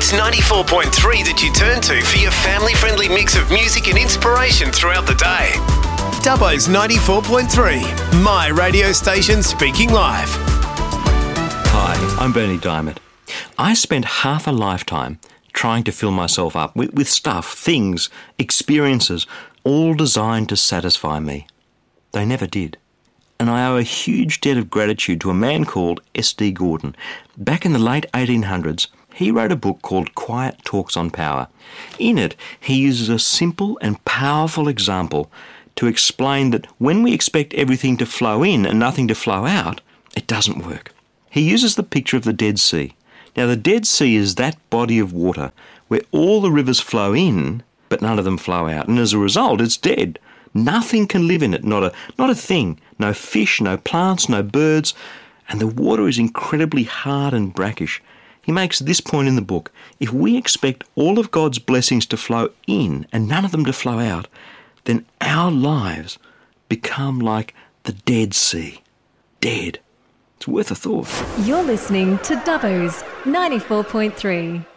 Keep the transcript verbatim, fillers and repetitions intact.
It's ninety-four point three that you turn to for your family-friendly mix of music and inspiration throughout the day. Dubbo's ninety-four point three, my radio station speaking live. Hi, I'm Bernie Diamond. I spent half a lifetime trying to fill myself up with, with stuff, things, experiences, all designed to satisfy me. They never did. And I owe a huge debt of gratitude to a man called S D Gordon. Back in the late eighteen hundreds, he wrote a book called Quiet Talks on Power. In it, he uses a simple and powerful example to explain that when we expect everything to flow in and nothing to flow out, it doesn't work. He uses the picture of the Dead Sea. Now, the Dead Sea is that body of water where all the rivers flow in, but none of them flow out. And as a result, it's dead. Nothing can live in it, not a, not a thing. No fish, no plants, no birds. And the water is incredibly hard and brackish. He makes this point in the book. If we expect all of God's blessings to flow in and none of them to flow out, then our lives become like the Dead Sea. Dead. It's worth a thought. You're listening to Dubbo's ninety-four point three.